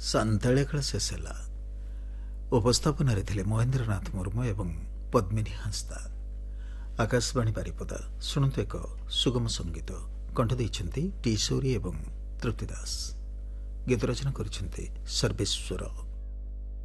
ସାନ୍ତାଳିଆ ଖେଳ ଶେଷ ହେଲା। ଉପସ୍ଥାପନାରେ ଥିଲେ ମହେନ୍ଦ୍ରନାଥ ମୁର୍ମୁ ଏବଂ ପଦ୍ମିନୀ ହାଁସଦା। ଆକାଶବାଣୀ ବାରିପଦା। ଶୁଣନ୍ତୁ ଏକ ସୁଗମ ସଙ୍ଗୀତ। କଣ୍ଠ ଦେଇଛନ୍ତି ଟି ସୌରୀ ଏବଂ ତୃପ୍ତି ଦାସ। ଗୀତ ରଚନା କରିଛନ୍ତି ସର୍ବେଶ୍ୱର।